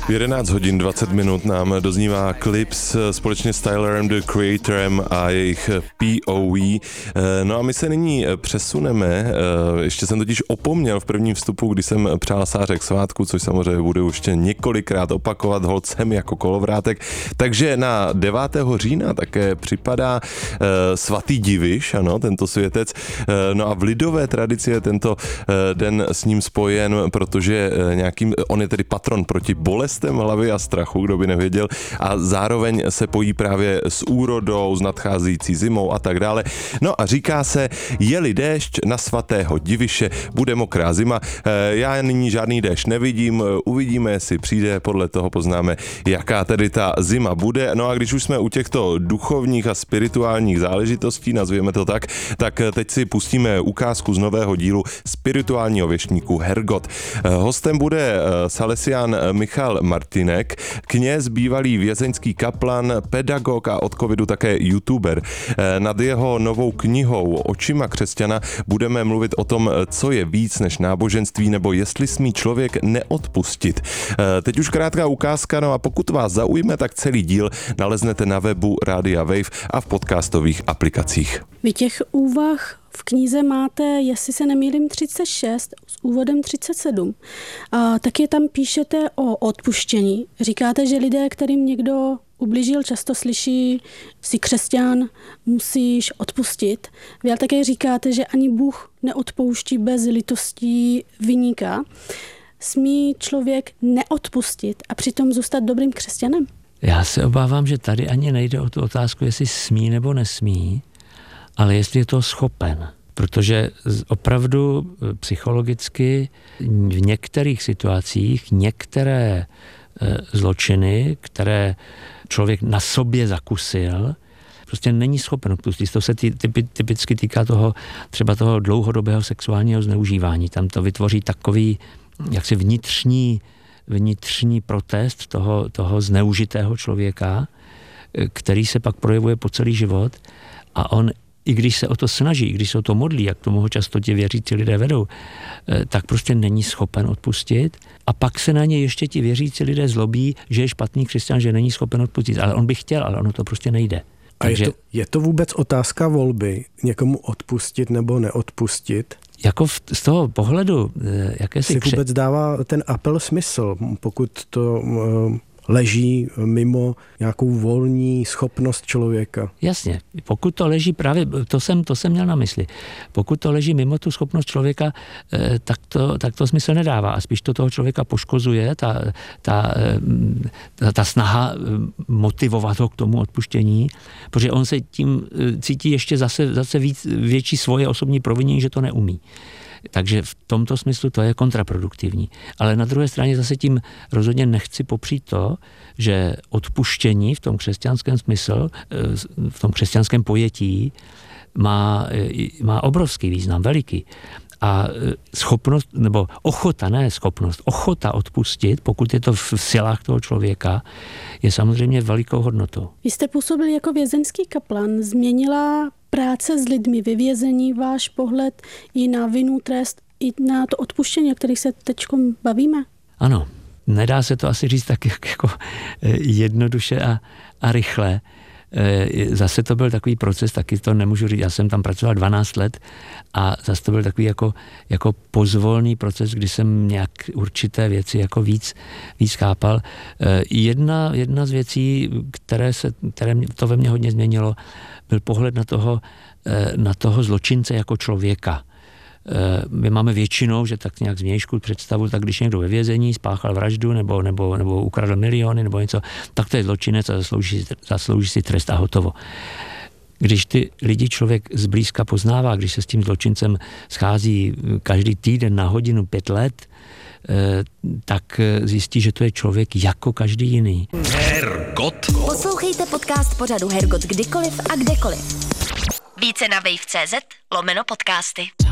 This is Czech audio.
V 11 hodin 20 minut nám doznívá Clips společně s Tylerem, The Creatorem a jejich POV. No a my se nyní přesuneme, ještě jsem totiž opomněl v prvním vstupu, kdy jsem přál Sáře k svátku, což samozřejmě budu ještě několikrát opakovat, holt jsem jako kolovrátek. Takže na 9. října také připadá svatý Diviš, ano, tento světec. No a v lidové tradici je tento den s ním spojen, protože on je tedy patron proti bolestem hlavy a strachu, kdo by nevěděl, a zároveň se pojí právě s úrodou, s nadcházející zimou a tak dále. No a říká se, je-li déšť na svatého Diviše, bude mokrá zima. Já nyní žádný déšť nevidím, uvidíme, jestli přijde, podle toho poznáme, jaká tedy ta zima bude. No a když už jsme u těchto duchovních a spirituálních záležitostí, nazvěme to tak teď si pustíme ukázku z nového dílu spirituálního věštníku Hergot. Hostem bude salesián Michal Martinek, kněz, bývalý vězeňský kaplan, pedagog a od covidu také youtuber. Nad jeho novou knihou Očima křesťana budeme mluvit o tom, co je víc než náboženství, nebo jestli smí člověk neodpustit. Teď už krátká ukázka, no a pokud vás zaujme, tak celý díl naleznete na webu Rádia Wave a v podcastových aplikacích. Vy těch úvah v knize máte, jestli se nemýlím, 36 s úvodem 37. A taky tam píšete o odpuštění. Říkáte, že lidé, kterým někdo ublížil, často slyší, jsi křesťan, musíš odpustit. Vy ale také říkáte, že ani Bůh neodpouští bez litostí viníka. Smí člověk neodpustit a přitom zůstat dobrým křesťanem? Já se obávám, že tady ani nejde o tu otázku, jestli smí nebo nesmí, ale jestli je to schopen. Protože opravdu psychologicky v některých situacích některé zločiny, které člověk na sobě zakusil, prostě není schopen odpustit. To se typicky týká třeba toho dlouhodobého sexuálního zneužívání. Tam to vytvoří takový jaksi vnitřní protest toho zneužitého člověka, který se pak projevuje po celý život, a on, i když se o to snaží, i když se o to modlí, jak tomu ho často ti věřící lidé vedou, tak prostě není schopen odpustit. A pak se na ně ještě ti věřící lidé zlobí, že je špatný křesťan, že není schopen odpustit. Ale on by chtěl, ale ono to prostě nejde. Takže je to vůbec otázka volby, někomu odpustit nebo neodpustit? Jako z toho pohledu, jaké si vůbec dává ten apel smysl, pokud to leží mimo nějakou volní schopnost člověka. Jasně, pokud to leží právě, to jsem měl na mysli, pokud to leží mimo tu schopnost člověka, tak to smysl nedává a spíš to toho člověka poškozuje, ta snaha motivovat ho k tomu odpuštění, protože on se tím cítí ještě zase větší svoje osobní provinění, že to neumí. Takže v tomto smyslu to je kontraproduktivní. Ale na druhé straně zase tím rozhodně nechci popřít to, že odpuštění v tom křesťanském smyslu, v tom křesťanském pojetí má obrovský význam, veliký. A schopnost, nebo ochota odpustit, pokud je to v silách toho člověka, je samozřejmě velikou hodnotou. Vy jste působil jako vězeňský kaplan. Změnila práce s lidmi ve vězení váš pohled i na vinu, trest, i na to odpuštění, o kterých se teď bavíme? Ano, nedá se to asi říct tak jako jednoduše a rychle. Zase to byl takový proces, taky to nemůžu říct, já jsem tam pracoval 12 let a zase to byl takový jako pozvolný proces, kdy jsem nějak určité věci jako víc chápal. Jedna z věcí, které to ve mně hodně změnilo, byl pohled na toho zločince jako člověka. My máme většinou, že tak nějak zvnějšku představu, tak když někdo ve vězení spáchal vraždu nebo ukradl miliony nebo něco, tak to je zločinec a zaslouží si trest a hotovo. Když ty lidi člověk zblízka poznává, když se s tím zločincem schází každý týden na hodinu 5 let, tak zjistí, že to je člověk jako každý jiný. Hergot. Poslouchejte podcast pořadu Hergot kdykoliv a kdekoliv. Více na wave.cz/podcasty.